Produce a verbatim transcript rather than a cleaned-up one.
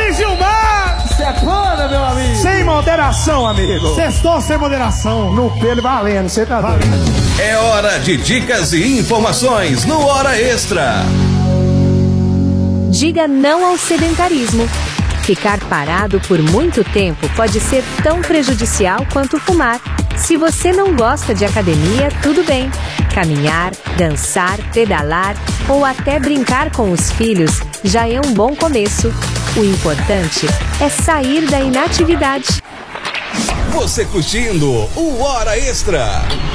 aí, Gilmar! Sepana, meu amigo! Sem moderação, amigo! Sextou sem moderação! No pelo valendo, você tá doido? É hora de dicas e informações no Hora Extra. Diga não ao sedentarismo. Ficar parado por muito tempo pode ser tão prejudicial quanto fumar. Se você não gosta de academia, tudo bem. Caminhar, dançar, pedalar ou até brincar com os filhos já é um bom começo. O importante é sair da inatividade. Você curtindo o Hora Extra.